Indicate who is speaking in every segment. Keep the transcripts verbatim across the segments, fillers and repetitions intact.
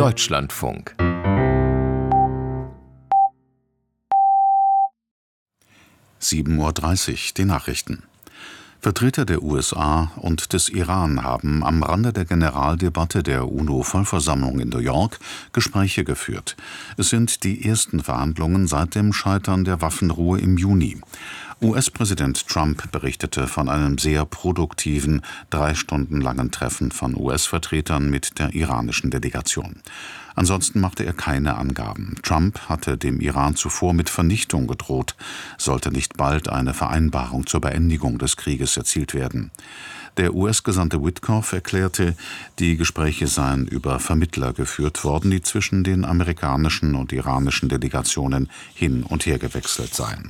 Speaker 1: Deutschlandfunk.
Speaker 2: sieben Uhr dreißig, die Nachrichten. Vertreter der U S A und des Iran haben am Rande der Generaldebatte der UNO-Vollversammlung in New York Gespräche geführt. Es sind die ersten Verhandlungen seit dem Scheitern der Waffenruhe im Juni. U S-Präsident Trump berichtete von einem sehr produktiven, drei Stunden langen Treffen von U S-Vertretern mit der iranischen Delegation. Ansonsten machte er keine Angaben. Trump hatte dem Iran zuvor mit Vernichtung gedroht, sollte nicht bald eine Vereinbarung zur Beendigung des Krieges erzielt werden. Der U S-Gesandte Witkoff erklärte, die Gespräche seien über Vermittler geführt worden, die zwischen den amerikanischen und iranischen Delegationen hin und her gewechselt seien.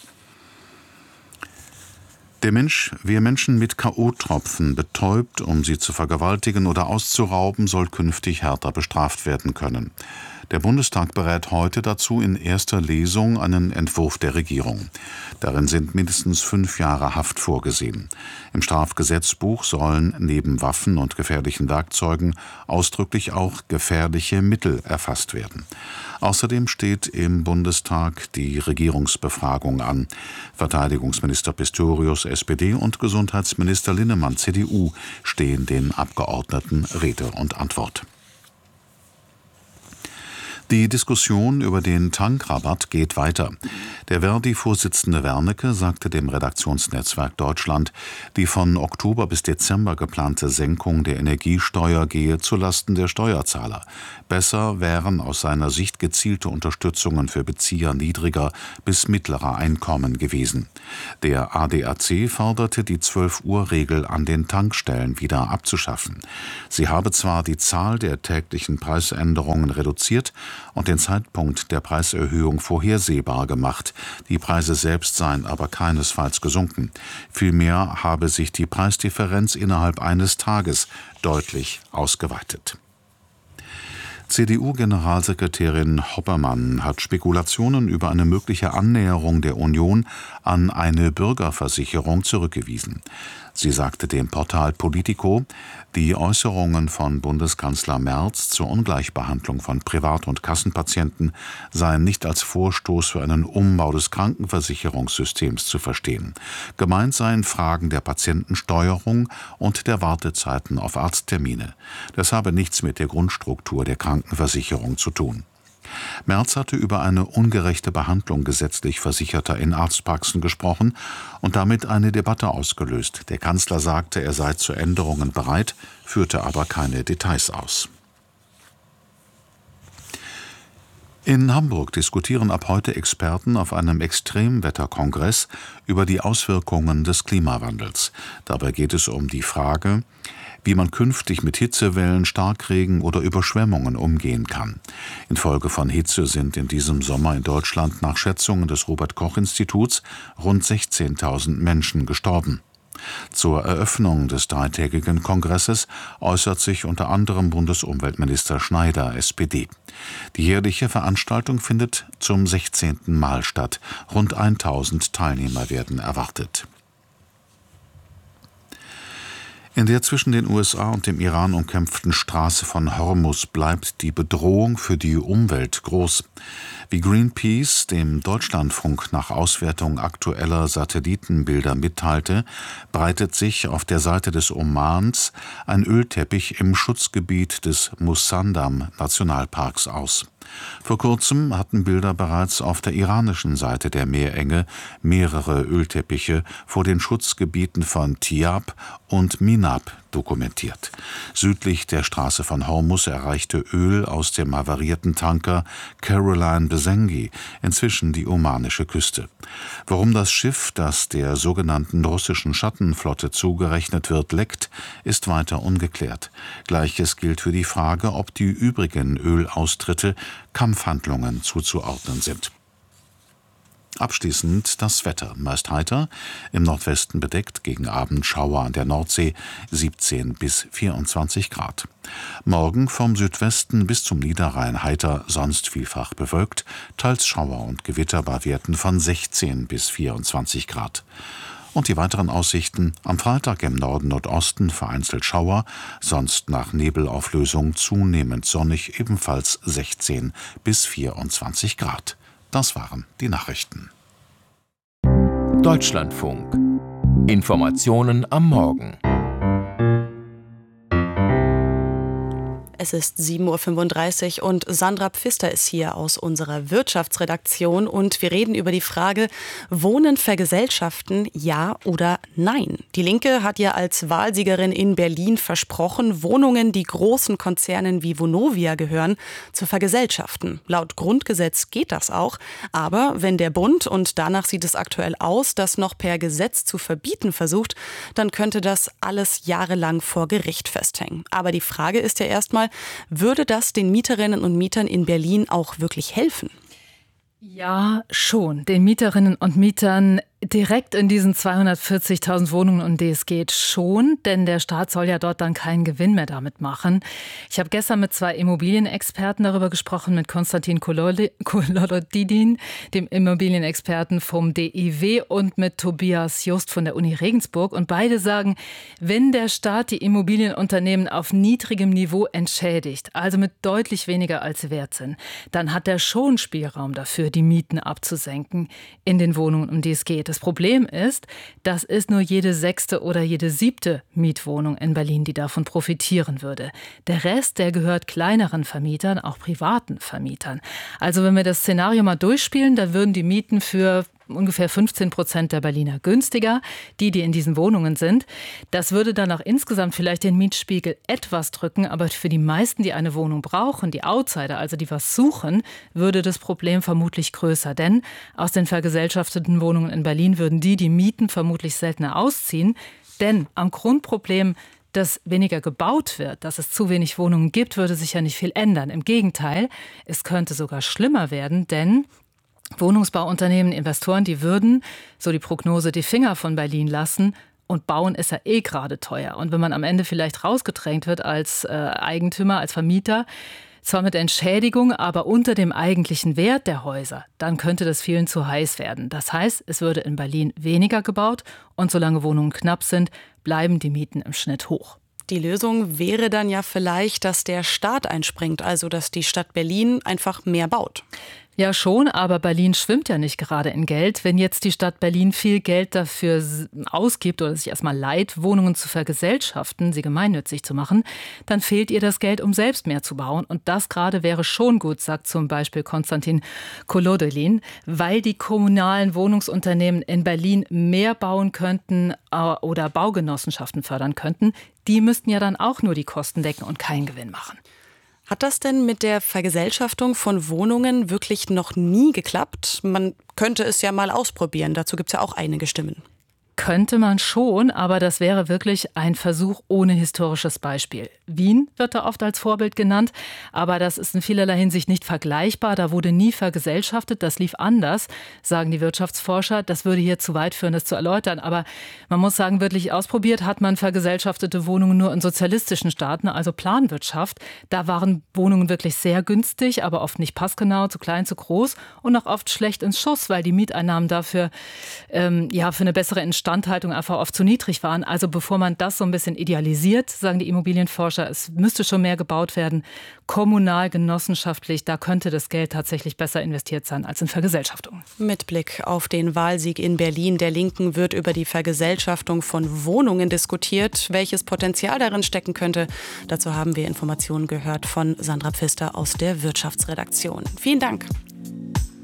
Speaker 2: Der Mensch, wer Menschen mit K O-Tropfen betäubt, um sie zu vergewaltigen oder auszurauben, soll künftig härter bestraft werden können. Der Bundestag berät heute dazu in erster Lesung einen Entwurf der Regierung. Darin sind mindestens fünf Jahre Haft vorgesehen. Im Strafgesetzbuch sollen neben Waffen und gefährlichen Werkzeugen ausdrücklich auch gefährliche Mittel erfasst werden. Außerdem steht im Bundestag die Regierungsbefragung an. Verteidigungsminister Pistorius, S P D, und Gesundheitsminister Linnemann, C D U, stehen den Abgeordneten Rede und Antwort. Die Diskussion über den Tankrabatt geht weiter. Der Verdi-Vorsitzende Wernicke sagte dem Redaktionsnetzwerk Deutschland, die von Oktober bis Dezember geplante Senkung der Energiesteuer gehe zulasten der Steuerzahler. Besser wären aus seiner Sicht gezielte Unterstützungen für Bezieher niedriger bis mittlerer Einkommen gewesen. Der A D A C forderte, die zwölf-Uhr-Regel an den Tankstellen wieder abzuschaffen. Sie habe zwar die Zahl der täglichen Preisänderungen reduziert und den Zeitpunkt der Preiserhöhung vorhersehbar gemacht. Die Preise selbst seien aber keinesfalls gesunken. Vielmehr habe sich die Preisdifferenz innerhalb eines Tages deutlich ausgeweitet. C D U-Generalsekretärin Hoppermann hat Spekulationen über eine mögliche Annäherung der Union an eine Bürgerversicherung zurückgewiesen. Sie sagte dem Portal Politico, die Äußerungen von Bundeskanzler Merz zur Ungleichbehandlung von Privat- und Kassenpatienten seien nicht als Vorstoß für einen Umbau des Krankenversicherungssystems zu verstehen. Gemeint seien Fragen der Patientensteuerung und der Wartezeiten auf Arzttermine. Das habe nichts mit der Grundstruktur der Krankenversicherung zu tun. Merz hatte über eine ungerechte Behandlung gesetzlich Versicherter in Arztpraxen gesprochen und damit eine Debatte ausgelöst. Der Kanzler sagte, er sei zu Änderungen bereit, führte aber keine Details aus. In Hamburg diskutieren ab heute Experten auf einem Extremwetterkongress über die Auswirkungen des Klimawandels. Dabei geht es um die Frage, wie man künftig mit Hitzewellen, Starkregen oder Überschwemmungen umgehen kann. Infolge von Hitze sind in diesem Sommer in Deutschland nach Schätzungen des Robert-Koch-Instituts rund sechzehntausend Menschen gestorben. Zur Eröffnung des dreitägigen Kongresses äußert sich unter anderem Bundesumweltminister Schneider, S P D. Die jährliche Veranstaltung findet zum sechzehnten Mal statt. Rund tausend Teilnehmer werden erwartet. In der zwischen den U S A und dem Iran umkämpften Straße von Hormuz bleibt die Bedrohung für die Umwelt groß. Wie Greenpeace dem Deutschlandfunk nach Auswertung aktueller Satellitenbilder mitteilte, breitet sich auf der Seite des Omans ein Ölteppich im Schutzgebiet des Musandam-Nationalparks aus. Vor kurzem hatten Bilder bereits auf der iranischen Seite der Meerenge mehrere Ölteppiche vor den Schutzgebieten von Tiab und Minab dokumentiert. Südlich der Straße von Hormuz erreichte Öl aus dem havarierten Tanker Caroline Besengi inzwischen die omanische Küste. Warum das Schiff, das der sogenannten russischen Schattenflotte zugerechnet wird, leckt, ist weiter ungeklärt. Gleiches gilt für die Frage, ob die übrigen Ölaustritte Kampfhandlungen zuzuordnen sind. Abschließend das Wetter. Meist heiter, im Nordwesten bedeckt, gegen Abend Schauer an der Nordsee, siebzehn bis vierundzwanzig Grad. Morgen vom Südwesten bis zum Niederrhein heiter, sonst vielfach bewölkt, teils Schauer und Gewitter bei Werten von sechzehn bis vierundzwanzig Grad. Und die weiteren Aussichten: am Freitag im Norden Nordosten vereinzelt Schauer, sonst nach Nebelauflösung zunehmend sonnig, ebenfalls sechzehn bis vierundzwanzig Grad. Das waren die Nachrichten.
Speaker 1: Deutschlandfunk. Informationen am Morgen.
Speaker 3: Es ist sieben Uhr fünfunddreißig und Sandra Pfister ist hier aus unserer Wirtschaftsredaktion und wir reden über die Frage, Wohnen vergesellschaften, ja oder nein? Die Linke hat ja als Wahlsiegerin in Berlin versprochen, Wohnungen, die großen Konzernen wie Vonovia gehören, zu vergesellschaften. Laut Grundgesetz geht das auch, aber wenn der Bund, und danach sieht es aktuell aus, das noch per Gesetz zu verbieten versucht, dann könnte das alles jahrelang vor Gericht festhängen. Aber die Frage ist ja erstmal, würde das den Mieterinnen und Mietern in Berlin auch wirklich helfen?
Speaker 4: Ja, schon. Den Mieterinnen und Mietern direkt in diesen zweihundertvierzigtausend Wohnungen, um die es geht, schon, denn der Staat soll ja dort dann keinen Gewinn mehr damit machen. Ich habe gestern mit zwei Immobilienexperten darüber gesprochen, mit Konstantin Kolodidin, dem Immobilienexperten vom D I W, und mit Tobias Just von der Uni Regensburg. Und beide sagen, wenn der Staat die Immobilienunternehmen auf niedrigem Niveau entschädigt, also mit deutlich weniger als sie wert sind, dann hat er schon Spielraum dafür, die Mieten abzusenken in den Wohnungen, um die es geht. Das Problem ist, das ist nur jede sechste oder jede siebte Mietwohnung in Berlin, die davon profitieren würde. Der Rest, der gehört kleineren Vermietern, auch privaten Vermietern. Also wenn wir das Szenario mal durchspielen, dann würden die Mieten für ungefähr fünfzehn Prozent der Berliner günstiger, die, die in diesen Wohnungen sind. Das würde dann auch insgesamt vielleicht den Mietspiegel etwas drücken, aber für die meisten, die eine Wohnung brauchen, die Outsider, also die was suchen, würde das Problem vermutlich größer. Denn aus den vergesellschafteten Wohnungen in Berlin würden die, die mieten, vermutlich seltener ausziehen. Denn am Grundproblem, dass weniger gebaut wird, dass es zu wenig Wohnungen gibt, würde sich ja nicht viel ändern. Im Gegenteil, es könnte sogar schlimmer werden, denn Wohnungsbauunternehmen, Investoren, die würden, so die Prognose, die Finger von Berlin lassen, und bauen ist ja eh gerade teuer. Und wenn man am Ende vielleicht rausgedrängt wird als äh, Eigentümer, als Vermieter, zwar mit Entschädigung, aber unter dem eigentlichen Wert der Häuser, dann könnte das vielen zu heiß werden. Das heißt, es würde in Berlin weniger gebaut und solange Wohnungen knapp sind, bleiben die Mieten im Schnitt hoch.
Speaker 3: Die Lösung wäre dann ja vielleicht, dass der Staat einspringt, also dass die Stadt Berlin einfach mehr baut.
Speaker 4: Ja schon, aber Berlin schwimmt ja nicht gerade in Geld. Wenn jetzt die Stadt Berlin viel Geld dafür ausgibt oder sich erstmal leiht, Wohnungen zu vergesellschaften, sie gemeinnützig zu machen, dann fehlt ihr das Geld, um selbst mehr zu bauen. Und das gerade wäre schon gut, sagt zum Beispiel Konstantin Kolodidin, weil die kommunalen Wohnungsunternehmen in Berlin mehr bauen könnten oder Baugenossenschaften fördern könnten. Die müssten ja dann auch nur die Kosten decken und keinen Gewinn machen.
Speaker 3: Hat das denn mit der Vergesellschaftung von Wohnungen wirklich noch nie geklappt? Man könnte es ja mal ausprobieren, dazu gibt es ja auch einige Stimmen.
Speaker 4: Könnte man schon, aber das wäre wirklich ein Versuch ohne historisches Beispiel. Wien wird da oft als Vorbild genannt, aber das ist in vielerlei Hinsicht nicht vergleichbar. Da wurde nie vergesellschaftet, das lief anders, sagen die Wirtschaftsforscher. Das würde hier zu weit führen, das zu erläutern. Aber man muss sagen, wirklich ausprobiert hat man vergesellschaftete Wohnungen nur in sozialistischen Staaten, also Planwirtschaft. Da waren Wohnungen wirklich sehr günstig, aber oft nicht passgenau, zu klein, zu groß und auch oft schlecht ins Schuss, weil die Mieteinnahmen dafür ähm, ja, für eine bessere Instandhaltung einfach oft zu niedrig waren. Also bevor man das so ein bisschen idealisiert, sagen die Immobilienforscher, es müsste schon mehr gebaut werden. Kommunal, genossenschaftlich, da könnte das Geld tatsächlich besser investiert sein als in Vergesellschaftung.
Speaker 3: Mit Blick auf den Wahlsieg in Berlin der Linken wird über die Vergesellschaftung von Wohnungen diskutiert. Welches Potenzial darin stecken könnte, dazu haben wir Informationen gehört von Sandra Pfister aus der Wirtschaftsredaktion. Vielen Dank.